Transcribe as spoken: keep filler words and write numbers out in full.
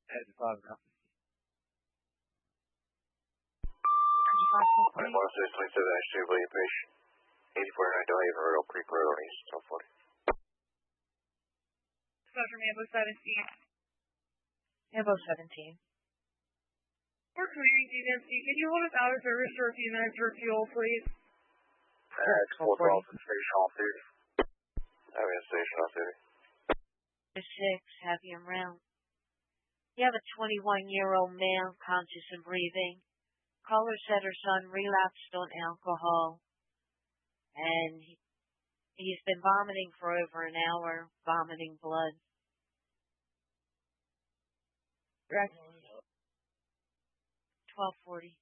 eighty-five now. twenty-one oh six, twenty-seven dash two, William Fish. eighty forty-nine Delhaven Road, Oak Creek Road on East twelve forty. Doctor Mambo seventeen. Mambo seventeen. We're clearing D N C. Can you hold us out of service for a few minutes for fuel, please? Uh, twelve twelve station off duty. Having a station off duty. six, have him round. You have a twenty-one-year-old male, conscious and breathing. Caller said her son relapsed on alcohol, and he, he's been vomiting for over an hour, vomiting blood. Right. twelve forty.